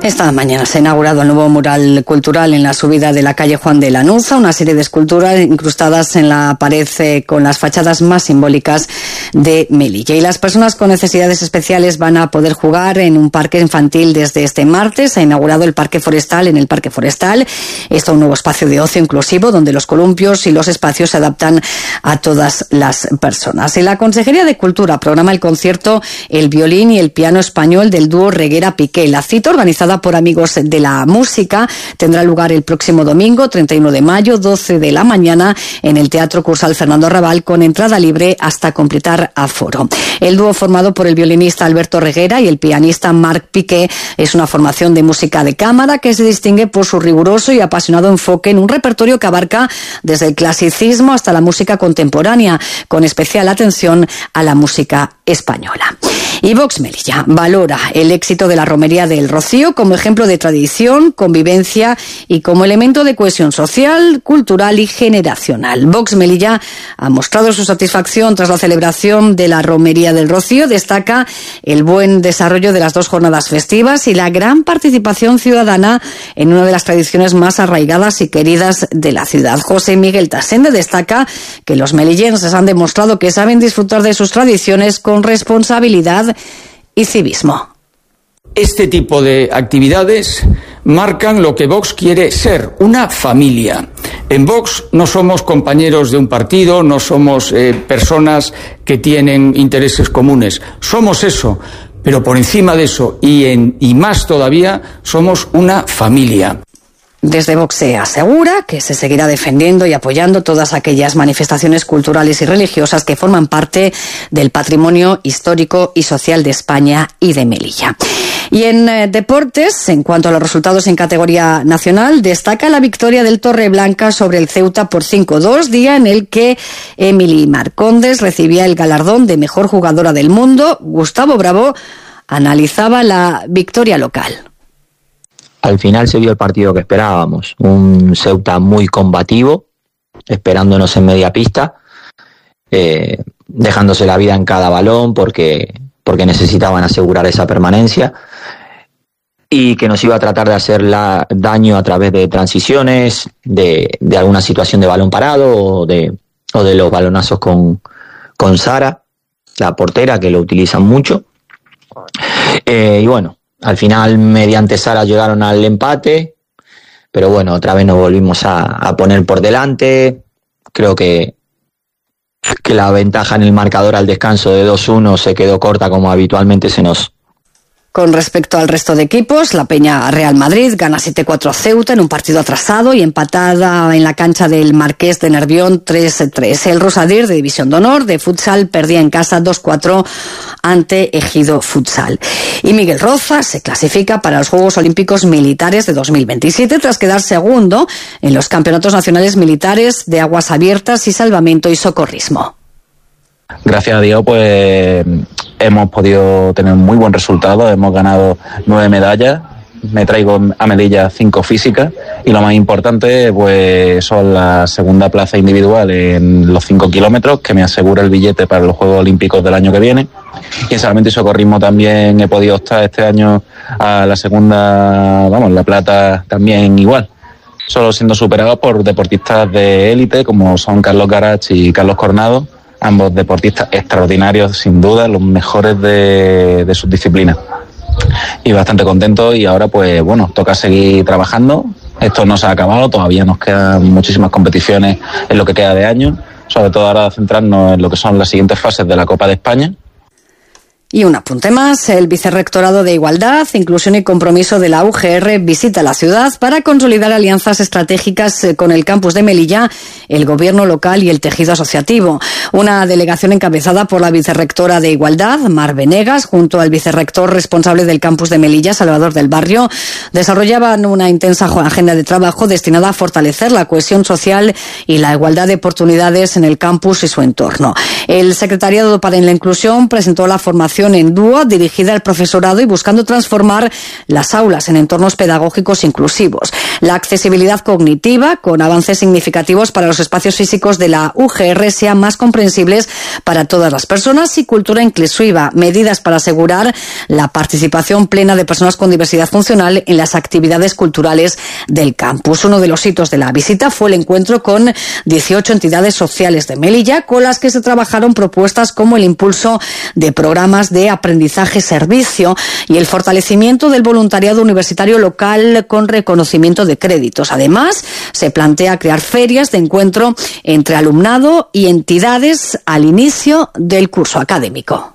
Esta mañana se ha inaugurado el nuevo mural cultural en la subida de la calle Juan de Lanuza, una serie de esculturas incrustadas en la pared con las fachadas más simbólicas de Melilla. Y las personas con necesidades especiales van a poder jugar en un parque infantil desde este martes. Se ha inaugurado el Parque Forestal en el Parque Forestal. Esto es un nuevo espacio de ocio inclusivo donde los columpios y los espacios se adaptan a todas las personas. Y la Consejería de Cultura programa el concierto El violín y el piano español del dúo Reguera Piqué. La cita, organizada por Amigos de la Música, tendrá lugar el próximo domingo, 31 de mayo, 12 de la mañana, en el Teatro Cursal Fernando Arrabal, con entrada libre hasta completar aforo. El dúo, formado por el violinista Alberto Reguera y el pianista Marc Piqué, es una formación de música de cámara que se distingue por su riguroso y apasionado enfoque en un repertorio que abarca desde el clasicismo hasta la música contemporánea, con especial atención a la música española. Y Vox Melilla valora el éxito de la Romería del Rocío como ejemplo de tradición, convivencia y como elemento de cohesión social, cultural y generacional. Vox Melilla ha mostrado su satisfacción tras la celebración de la Romería del Rocío. Destaca el buen desarrollo de las dos jornadas festivas y la gran participación ciudadana en una de las tradiciones más arraigadas y queridas de la ciudad. José Miguel Tasende destaca que los melillenses han demostrado que saben disfrutar de sus tradiciones con responsabilidad y civismo. Este tipo de actividades marcan lo que Vox quiere ser, una familia. En Vox no somos compañeros de un partido, no somos personas que tienen intereses comunes. Somos eso, pero por encima de eso y más todavía, somos una familia. Desde Vox se asegura que se seguirá defendiendo y apoyando todas aquellas manifestaciones culturales y religiosas que forman parte del patrimonio histórico y social de España y de Melilla. Y en deportes, en cuanto a los resultados en categoría nacional, destaca la victoria del Torreblanca sobre el Ceuta por 5-2, día en el que Emily Marcondes recibía el galardón de mejor jugadora del mundo. Gustavo Bravo analizaba la victoria local. Al final se vio el partido que esperábamos, un Ceuta muy combativo, esperándonos en media pista, dejándose la vida en cada balón porque necesitaban asegurar esa permanencia y que nos iba a tratar de hacer daño a través de transiciones, de alguna situación de balón parado o de los balonazos con Sara, la portera, que lo utilizan mucho. Y bueno, al final, mediante Sara llegaron al empate, pero bueno, otra vez nos volvimos a poner por delante. Creo que la ventaja en el marcador al descanso de 2-1 se quedó corta como habitualmente se nos... Con respecto al resto de equipos, la Peña Real Madrid gana 7-4 a Ceuta en un partido atrasado y empatada en la cancha del Marqués de Nervión 3-3. El Rosadir, de División de Honor de futsal, perdía en casa 2-4 ante Ejido Futsal. Y Miguel Roza se clasifica para los Juegos Olímpicos Militares de 2027 tras quedar segundo en los Campeonatos Nacionales Militares de Aguas Abiertas y Salvamento y Socorrismo. Gracias a Dios, pues hemos podido tener un muy buen resultado, hemos ganado 9 medallas, me traigo a Melilla 5 físicas y lo más importante pues son la segunda plaza individual en los 5 kilómetros que me asegura el billete para los Juegos Olímpicos del año que viene, y en Salvamento y Socorrismo también he podido optar este año a la segunda, la plata también igual, solo siendo superados por deportistas de élite como son Carlos Garach y Carlos Cornado, ambos deportistas extraordinarios, sin duda, los mejores de sus disciplinas. Y bastante contento, y ahora pues toca seguir trabajando. Esto no se ha acabado, todavía nos quedan muchísimas competiciones en lo que queda de año, sobre todo ahora centrarnos en lo que son las siguientes fases de la Copa de España. Y un apunte más, el Vicerrectorado de Igualdad, Inclusión y Compromiso de la UGR visita la ciudad para consolidar alianzas estratégicas con el campus de Melilla, el gobierno local y el tejido asociativo. Una delegación encabezada por la Vicerrectora de Igualdad, Mar Venegas, junto al Vicerrector responsable del campus de Melilla, Salvador del Barrio, desarrollaban una intensa agenda de trabajo destinada a fortalecer la cohesión social y la igualdad de oportunidades en el campus y su entorno. El Secretariado para la Inclusión presentó la formación educación en DUA dirigida al profesorado y buscando transformar las aulas en entornos pedagógicos inclusivos. La accesibilidad cognitiva, con avances significativos para los espacios físicos de la UGR, sean más comprensibles para todas las personas, y cultura inclusiva, medidas para asegurar la participación plena de personas con diversidad funcional en las actividades culturales del campus. Uno de los hitos de la visita fue el encuentro con 18 entidades sociales de Melilla, con las que se trabajaron propuestas como el impulso de programas de aprendizaje-servicio y el fortalecimiento del voluntariado universitario local con reconocimiento de créditos. Además, se plantea crear ferias de encuentro entre alumnado y entidades al inicio del curso académico.